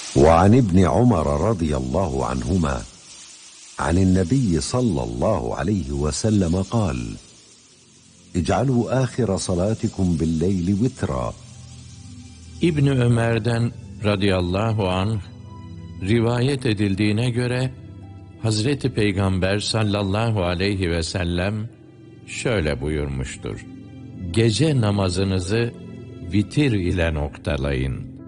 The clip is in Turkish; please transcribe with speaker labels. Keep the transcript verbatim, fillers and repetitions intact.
Speaker 1: وعن ابن عمر رضي الله عنهما عن النبي صلى الله عليه وسلم قال: اجعلوا آخر صلاتكم بالليل وترا.
Speaker 2: İbni Ömer'den radıyallahu anh rivayet edildiğine göre Hazreti Peygamber sallallahu aleyhi ve sellem şöyle buyurmuştur: Gece namazınızı vitir ile noktalayın.